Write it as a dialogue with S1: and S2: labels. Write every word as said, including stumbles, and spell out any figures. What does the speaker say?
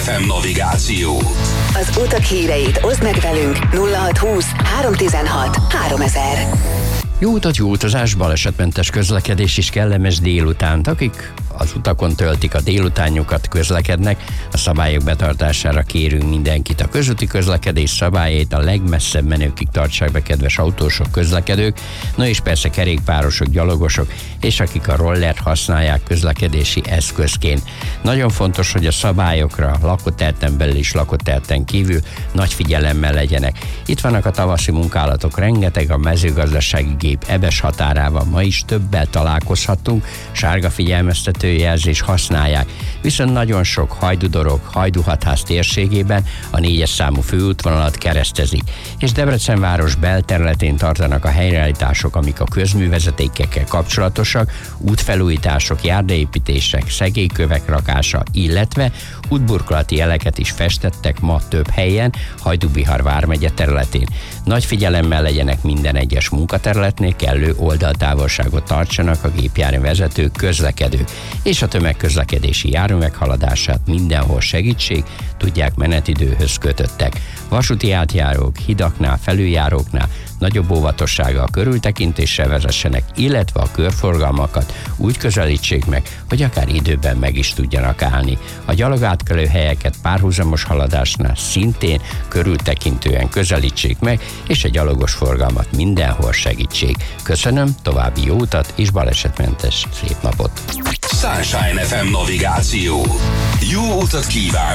S1: ef em navigáció.
S2: Az utak híreit oszd meg velünk nulla hatszázhúsz háromszáztizenhat háromezer.
S3: Jó utat, jó utazás, balesetmentes közlekedés is kellemes délutánt. Akik az utakon töltik a délutánjukat, közlekednek, a szabályok betartására kérünk mindenkit. A közúti közlekedés szabályait a legmesszebb menőkig tartsák be, kedves autósok, közlekedők, no és persze kerékpárosok, gyalogosok, és akik a rollert használják közlekedési eszközként. Nagyon fontos, hogy a szabályokra lakótelten belül és lakótelten kívül nagy figyelemmel legyenek. Itt vannak a tavaszi munkálatok, rengeteg a mezőgazdasági gép ebes határában. Ma is többel találkozhattunk, sárga figyelmeztető jelzés használják, viszont nagyon sok hajdudorog, Hajdúhatház térségében a négyes számú főútvonalat keresztezik, és Debrecen város belterületén tartanak a helyreállítások, amik a közművezetékekkel kapcsolatosak, útfelújítások, járdaépítések, szegélykövek rakása, illetve útburkolati jeleket is festettek ma több helyen Hajdú-Bihar vármegye területén. Nagy figyelemmel legyenek minden egyes munkaterületnél, kellő oldaltávolságot tartsanak a gépjárművezetők, közlekedők, és a tömegközlekedési járművek haladását mindenhol segítség, tudják, menetidőhöz kötöttek. Vasúti átjárók, hidaknál, felüljáróknál nagyobb óvatossággal, körültekintéssel vezessenek, illetve a körforgalmakat úgy közelítsék meg, hogy akár időben meg is tudjanak állni. A gyalogátkelő helyeket párhuzamos haladásnál szintén körültekintően közelítsék meg, és a gyalogos forgalmat mindenhol segítsék. Köszönöm, további jó utat és balesetmentes szép napot!
S1: Sunshine ef em navigáció. Jó utat kíván!